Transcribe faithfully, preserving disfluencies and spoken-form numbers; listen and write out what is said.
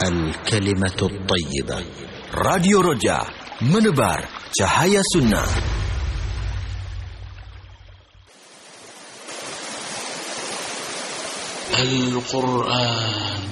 Al-Kalimatul Thayyibah. Radio Roja, menebar cahaya sunnah. Al-Quran